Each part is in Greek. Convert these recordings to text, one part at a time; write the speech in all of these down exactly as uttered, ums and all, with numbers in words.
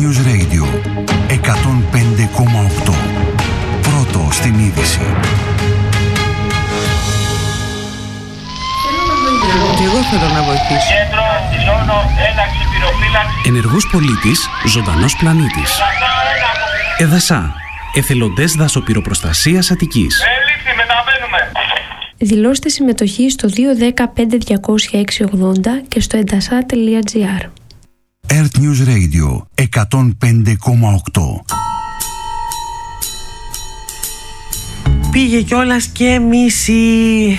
News Radio εκατόν πέντε κόμμα οκτώ. Πρώτο στην είδηση. Και εγώ θέλω να βοηθήσω. Κέντρο, δηλώνω ένταξη πυροφύλαξη. Ενεργός πολίτης, ζωντανός πλανήτης. Εδασά, εθελοντές δασοπυροπροστασίας Αττικής. Έληξη, μεταβαίνουμε. Δηλώστε συμμετοχή στο δύο ένα μηδέν πέντε διακόσια έξι ογδόντα και στο εντασά τελεία τζι άρ. Earth News Radio εκατόν πέντε κόμμα οκτώ. Πήγε κιόλας και μισή.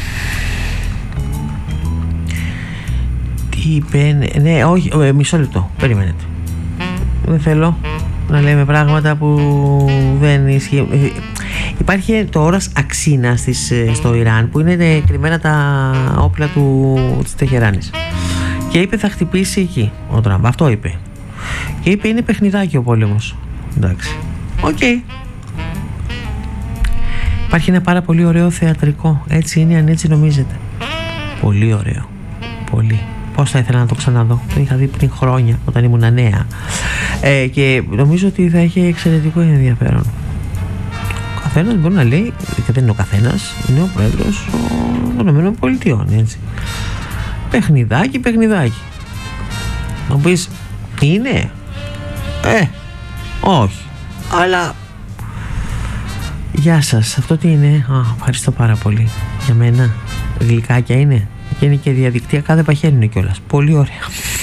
Τι είπε, ναι, ναι όχι, ε, μισό λεπτό, περιμένετε. Δεν θέλω να λέμε πράγματα που δεν ισχύουν. Υπάρχει το όρας Αξίνα στις, στο Ιράν, που είναι κρυμμένα τα όπλα του, της Τεχεράνης. Και είπε θα χτυπήσει εκεί ο Τραμπ, αυτό είπε. Και είπε είναι παιχνιδάκι ο πόλεμος. Εντάξει, οκ. Okay. Υπάρχει ένα πάρα πολύ ωραίο θεατρικό. Έτσι είναι αν έτσι νομίζετε. Πολύ ωραίο. Πολύ. Πώς θα ήθελα να το ξαναδώ. Το είχα δει πριν χρόνια όταν ήμουν νέα. Ε, και νομίζω ότι θα έχει εξαιρετικό ενδιαφέρον. Ο καθένας μπορεί να λέει, και δεν είναι ο καθένας, είναι ο πρόεδρος των ΗΠΑ. Έτσι. Παιχνιδάκι, παιχνιδάκι. Να πεις, είναι. Ε, όχι. Αλλά γεια σας, αυτό τι είναι? Α, ευχαριστώ πάρα πολύ. Για μένα γλυκάκια είναι. Και είναι και διαδικτυακά, δεν παχαίνουν κιόλας. Πολύ ωραία.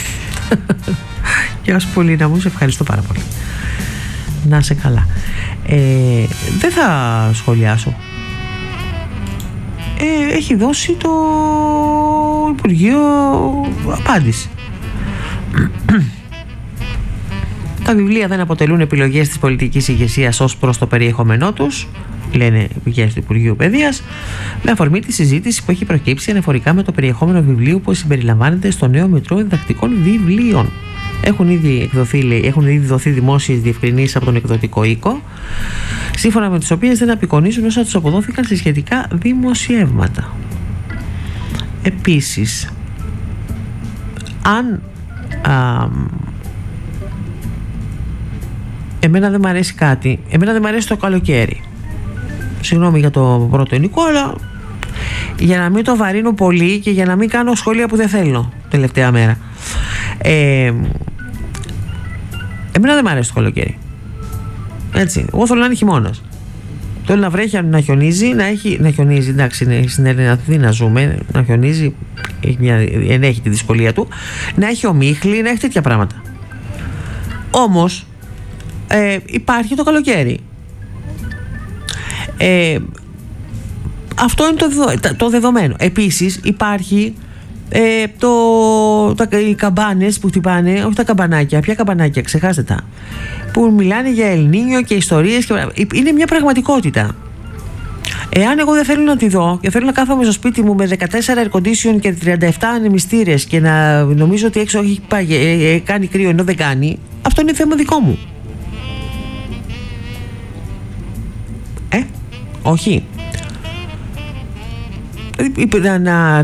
Γεια σου Πολίνα μου, σε ευχαριστώ πάρα πολύ. Να είσαι καλά. ε, Δεν θα σχολιάσω. ε, Έχει δώσει το Υπουργείο απάντηση. Τα βιβλία δεν αποτελούν επιλογές της πολιτικής ηγεσίας ως προς το περιεχόμενό τους, λένε πηγές του Υπουργείου Παιδείας, με αφορμή τη συζήτηση που έχει προκύψει αναφορικά με το περιεχόμενο βιβλίου που συμπεριλαμβάνεται στο νέο Μητρό Διδακτικών Βιβλίων. Έχουν ήδη, εκδοθεί, λέει, έχουν ήδη δοθεί δημόσιες διευκρινήσεις από τον εκδοτικό οίκο, σύμφωνα με τις οποίες δεν απεικονίζουν όσα τους αποδόθηκαν σε σχετικά δημοσιεύματα. Επίσης, αν α, εμένα δεν μ' αρέσει κάτι, εμένα δεν μ' αρέσει το καλοκαίρι. Συγγνώμη για το πρώτο υλικό, αλλά για να μην το βαρύνω πολύ και για να μην κάνω σχόλια που δεν θέλω τελευταία μέρα. Ε, εμένα δεν μ' αρέσει το καλοκαίρι. Έτσι, εγώ θέλω να είναι χειμώνας. Θέλω να βρέχει, να χιονίζει, να έχει. Να χιονίζει, εντάξει, είναι στην Αθήνα να ζούμε. Να χιονίζει, έχει μια, έχει τη δυσκολία του. Να έχει ομίχλη, να έχει τέτοια πράγματα. Όμως, ε, υπάρχει το καλοκαίρι. Ε, αυτό είναι το, το δεδομένο. Επίσης υπάρχει ε, το, τα, οι καμπάνες που χτυπάνε, όχι τα καμπανάκια, ποια καμπανάκια, ξεχάστε τα, που μιλάνε για Ελνίνιο και ιστορίες και, είναι μια πραγματικότητα. Εάν εγώ δεν θέλω να τη δω και θέλω να κάθομαι στο σπίτι μου με δεκατέσσερα air condition και τριάντα επτά ανεμιστήρες και να νομίζω ότι έξω έχει πάει, ε, ε, κάνει κρύο ενώ δεν κάνει, αυτό είναι θέμα δικό μου. Ε, όχι. Να